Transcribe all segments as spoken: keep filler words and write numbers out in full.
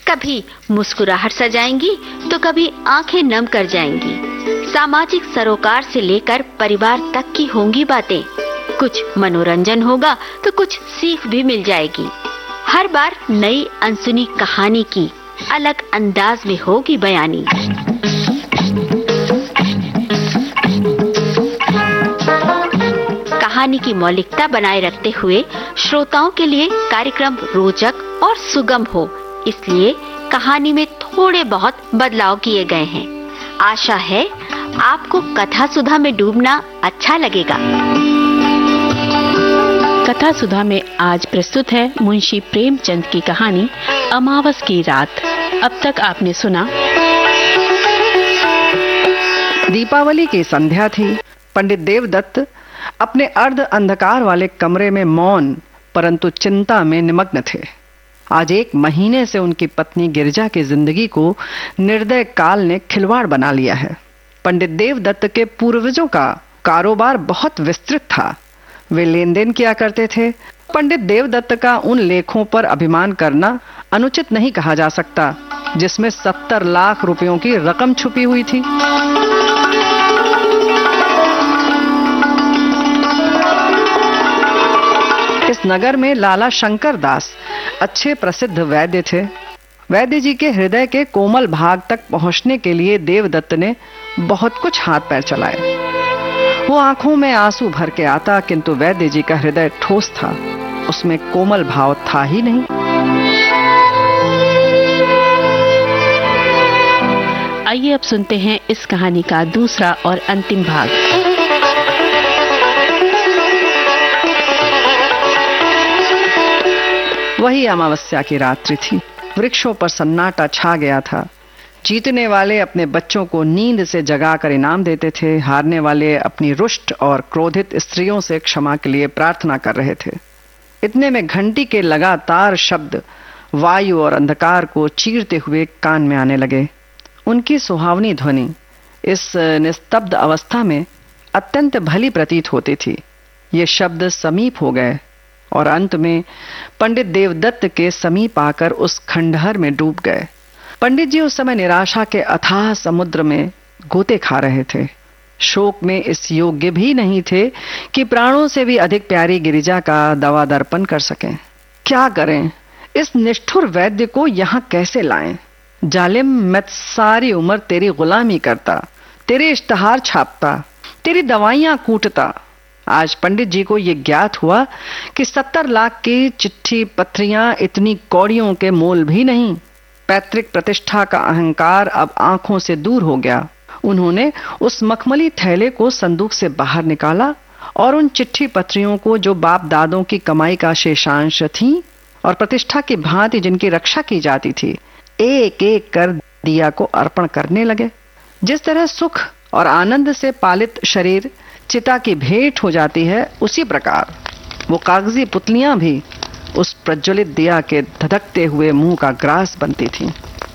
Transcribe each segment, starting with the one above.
कभी मुस्कुराहट सजाएंगी तो कभी आंखें नम कर जाएंगी। सामाजिक सरोकार से लेकर परिवार तक की होंगी बातें। कुछ मनोरंजन होगा तो कुछ सीख भी मिल जाएगी। हर बार नई अनसुनी कहानी की अलग अंदाज में होगी बयानी। कहानी की मौलिकता बनाए रखते हुए श्रोताओं के लिए कार्यक्रम रोचक और सुगम हो, इसलिए कहानी में थोड़े बहुत बदलाव किए गए हैं। आशा है आपको कथा सुधा में डूबना अच्छा लगेगा। कथा सुधा में आज प्रस्तुत है मुंशी प्रेमचंद की कहानी अमावस की रात। अब तक आपने सुना। दीपावली की संध्या थी। पंडित देवदत्त अपने अर्ध अंधकार वाले कमरे में मौन परंतु चिंता में निमग्न थे। आज एक महीने से उनकी पत्नी गिरिजा की जिंदगी को निर्दय काल ने खिलवाड़ बना लिया है। पंडित देवदत्त के पूर्वजों का कारोबार बहुत विस्तृत था। वे लेन देन किया करते थे। पंडित देवदत्त का उन लेखों पर अभिमान करना अनुचित नहीं कहा जा सकता जिसमें सत्तर लाख रुपयों की रकम छुपी हुई थी। इस नगर में लाला शंकर दास अच्छे प्रसिद्ध वैद्य थे। वैद्य जी के हृदय के कोमल भाग तक पहुंचने के लिए देवदत्त ने बहुत कुछ हाथ पैर चलाए। वो आंखों में आंसू भर के आता, किंतु वैद्य जी का हृदय ठोस था, उसमें कोमल भाव था ही नहीं। आइए अब सुनते हैं इस कहानी का दूसरा और अंतिम भाग। वही अमावस्या की रात्रि थी। वृक्षों पर सन्नाटा छा गया था। जीतने वाले अपने बच्चों को नींद से जगाकर इनाम देते थे। हारने वाले अपनी रुष्ट और क्रोधित स्त्रियों से क्षमा के लिए प्रार्थना कर रहे थे। इतने में घंटी के लगातार शब्द वायु और अंधकार को चीरते हुए कान में आने लगे। उनकी सुहावनी ध्वनि इस निस्तब्ध अवस्था में अत्यंत भली प्रतीत होती थी। ये शब्द समीप हो गए और अंत में पंडित देवदत्त के समीप आकर उस खंडहर में डूब गए। पंडित जी उस समय निराशा के अथाह समुद्र में गोते खा रहे थे। शोक में इस योग्य भी नहीं थे कि प्राणों से भी अधिक प्यारी गिरिजा का दवा दर्पण कर सकें। क्या करें? इस निष्ठुर वैद्य को यहाँ कैसे लाएं? जालिम, मैं सारी उम्र तेरी गुलामी करता, तेरे इश्तहार छापता, तेरी दवाइयां कूटता। आज पंडित जी को यह ज्ञात हुआ कि सत्तर लाख की चिट्ठी पत्रियां इतनी कौड़ियों के मोल भी नहीं। पैतृक प्रतिष्ठा का अहंकार अब आंखों से दूर हो गया। उन्होंने उस मखमली थैले को संदूक से बाहर निकाला और उन चिट्ठी पत्रियों को, जो बाप दादों की कमाई का शेषांश थी और प्रतिष्ठा की भांति जिनकी रक्षा की जाती थी, एक एक कर दिया को अर्पण करने लगे। जिस तरह सुख और आनंद से पालित शरीर चिता की भेंट हो जाती है, उसी प्रकार वो कागजी पुतलियां भी उस प्रज्वलित दिया के धधकते हुए मुंह का ग्रास बनती थीं।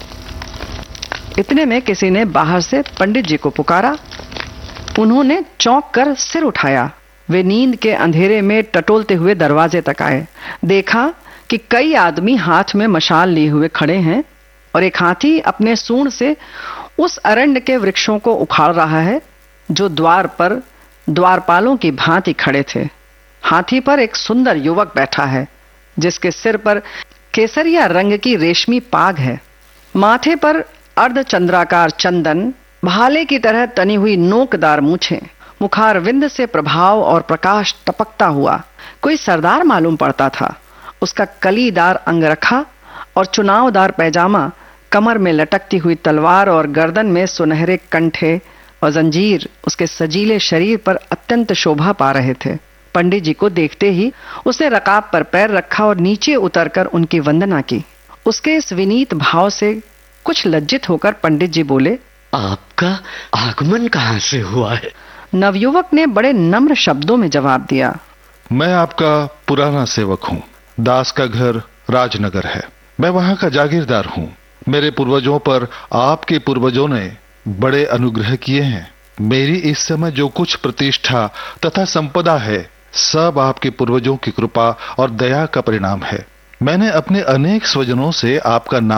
इतने में किसी ने बाहर से पंडित जी को पुकारा। उन्होंने चौंक कर सिर उठाया। वे नींद के अंधेरे में टटोलते हुए दरवाजे तक आए। देखा कि कई आदमी हाथ में मशाल लिए हुए खड़े हैं और एक हाथी अपने सूंड से उस अरण्य के वृक्षों को उखाड़ रहा है जो द्वार पर द्वारपालों की भांति खड़े थे। हाथी पर एक सुंदर युवक बैठा है जिसके सिर पर केसरिया रंग की रेशमी पाग है। माथे पर अर्धचंद्राकार चंदन, भाले की तरह तनी हुई नोकदार मूछें, मुखारविंद से प्रभाव और प्रकाश टपकता हुआ कोई सरदार मालूम पड़ता था। उसका कलीदार अंगरखा और चुनावदार पैजामा, कमर में लटकती हुई तलवार और गर्दन में सुनहरे कंठे और जंजीर उसके सजीले शरीर पर अत्यंत शोभा पा रहे थे। पंडित जी को देखते ही उसने रकाब पर पैर रखा और नीचे उतरकर उनकी वंदना की। उसके इस विनीत भाव से कुछ लज्जित होकर पंडित जी बोले, आपका आगमन कहाँ से हुआ है? नवयुवक ने बड़े नम्र शब्दों में जवाब दिया, मैं आपका पुराना सेवक हूँ। दास का घर राजनगर है, मैं वहाँ का जागीरदार हूँ। मेरे पूर्वजों पर आपके पूर्वजों ने बड़े अनुग्रह किए हैं। मेरी इस समय जो कुछ प्रतिष्ठा तथा संपदा है, सब आपके पूर्वजों की कृपा और दया का परिणाम है। मैंने अपने अनेक स्वजनों से आपका नाम